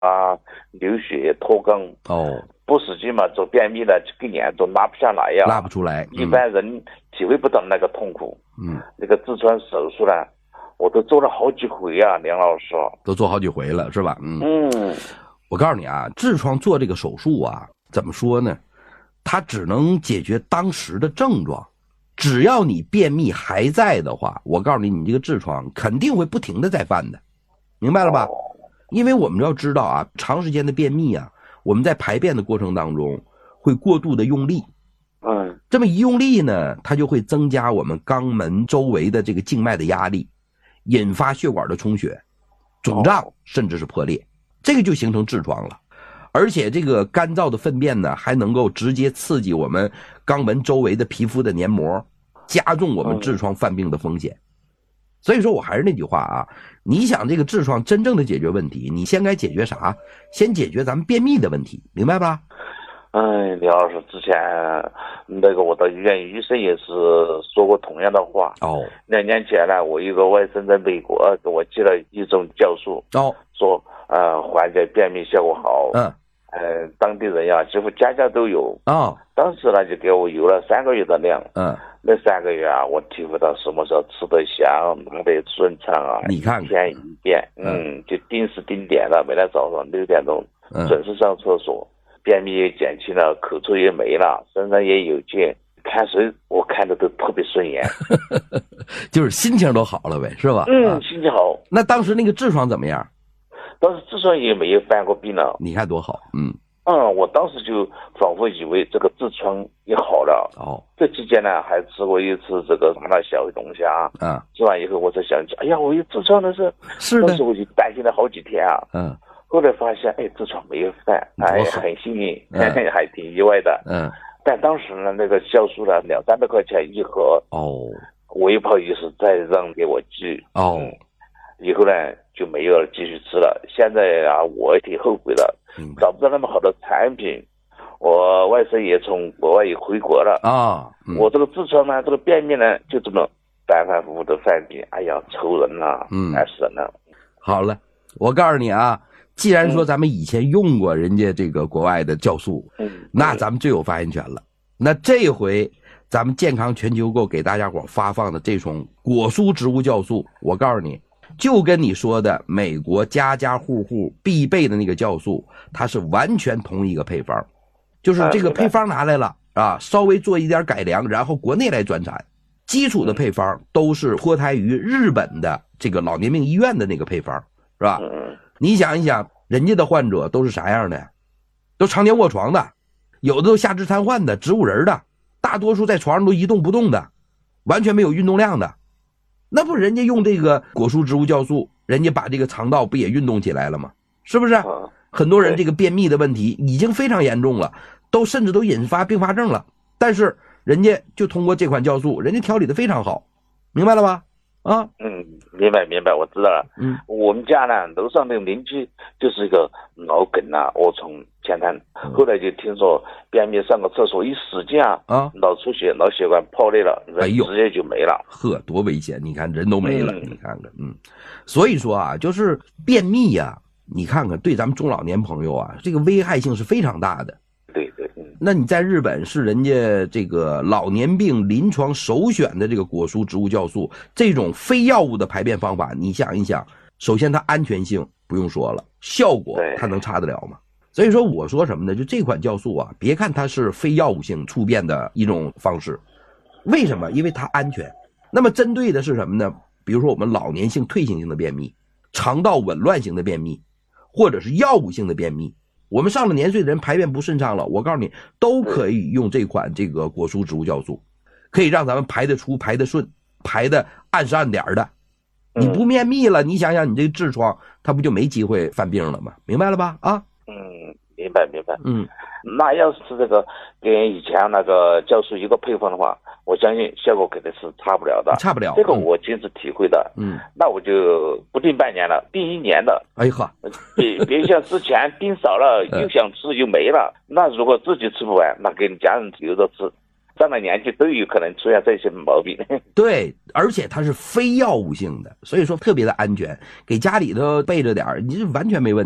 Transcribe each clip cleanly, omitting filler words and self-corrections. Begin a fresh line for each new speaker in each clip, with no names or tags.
啊、流血、脱肛。
哦，
不使劲嘛，做便秘的这个眼都拉不下来呀，
拉不出来。
一般人体会不到那个痛苦。那个痔疮手术呢，我都做了好几回啊，梁老师。
都做好几回了，是吧？我告诉你啊，痔疮做这个手术啊，怎么说呢？它只能解决当时的症状，只要你便秘还在的话，我告诉你，你这个痔疮肯定会不停的在犯的，明白了吧？因为我们要知道啊，长时间的便秘啊，我们在排便的过程当中会过度的用力，这么一用力呢，它就会增加我们肛门周围的这个静脉的压力，引发血管的充血、肿胀，甚至是破裂，这个就形成痔疮了。而且这个干燥的粪便呢，还能够直接刺激我们肛门周围的皮肤的黏膜，加重我们痔疮犯病的风险。所以说我还是那句话啊，你想这个痔疮真正的解决问题，你先该解决啥？先解决咱们便秘的问题，明白吧？
李老师，之前那个我的医院医生也是说过同样的话。2年前呢，我一个外甥在美国给我寄了一种酵素，说缓解便秘效果好。当地人呀，几乎家家都有。当时呢就给我邮了3个月的量。那3个月啊，我体会到什么时候吃得香，拿得顺畅啊。
你看看，
一天一遍，就定时定点的，每天早上6点钟准时上厕所。便秘也减轻了，口臭也没了，身上也有劲，看谁我看的都特别顺眼。
就是心情都好了呗，是吧？
心情好。
那当时那个痔疮怎么样？
当时痔疮也没有犯过病了。
你看多好。
我当时就仿佛以为这个痔疮也好了。这期间呢，还吃过一次这个那小龙虾。吃完以后我才想起，哎呀，我有痔疮的事。当时我就担心了好几天啊。后来发现，痔疮没有犯，很幸运，还挺意外的。但当时呢，那个酵素呢，200-300块钱一盒。我也不好意思再让给我寄。以后呢就没有继续吃了。现在啊，我也挺后悔的，找不到那么好的产品。我外甥也从国外也回国了。我这个痔疮呢，这个便秘呢，就这么反反复复的犯病。哎呀，愁人呐，烦死人了。
好了，我告诉你啊。既然说咱们以前用过人家这个国外的酵素，那咱们最有发言权了。那这回咱们健康全球购给大家伙发放的这种果蔬植物酵素，我告诉你，就跟你说的美国家家户户必备的那个酵素，它是完全同一个配方，就是这个配方拿来了啊，稍微做一点改良，然后国内来转产。基础的配方都是脱胎于日本的这个老年病医院的那个配方，是吧？你想一想，人家的患者都是啥样的呀？都常年卧床的，有的都下肢瘫痪的，植物人的，大多数在床上都一动不动的，完全没有运动量的。那不人家用这个果蔬植物酵素，人家把这个肠道不也运动起来了吗？是不是？很多人这个便秘的问题已经非常严重了，甚至都引发并发症了，但是人家就通过这款酵素，人家调理的非常好，明白了吧？
明白，我知道了。我们家呢，楼上那个邻居就是一个脑梗啊，卧床偏瘫。后来就听说便秘上个厕所一使劲脑出血，脑血管破裂了，人直接就没了。
多危险！你看人都没了，你看看，所以说啊，就是便秘啊，你看看对咱们中老年朋友啊，这个危害性是非常大的。
对。
那你在日本是人家这个老年病临床首选的这个果蔬植物酵素，这种非药物的排便方法，你想一想，首先它安全性不用说了，效果它能差得了吗？所以说我说什么呢？就这款酵素啊，别看它是非药物性促便的一种方式，为什么？因为它安全。那么针对的是什么呢？比如说我们老年性退行性的便秘，肠道紊乱型的便秘，或者是药物性的便秘，我们上了年岁的人排便不顺畅了，我告诉你都可以用这款这个果蔬植物酵素，可以让咱们排得出、排得顺、排得按时按点的。你不便秘了，你想想你这个痔疮它不就没机会犯病了吗？明白了吧？
明白。那要是这个跟以前那个酵素一个配方的话，我相信效果肯定是差不了的。这个我亲自体会的。那我就不定半年了，定1年的。别像之前定少了又想吃又没了。那如果自己吃不完，那给家人留着吃，上了年纪都有可能出现这些毛病。
对，而且它是非药物性的，所以说特别的安全，给家里头备着点，你是完全没问题。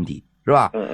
是吧？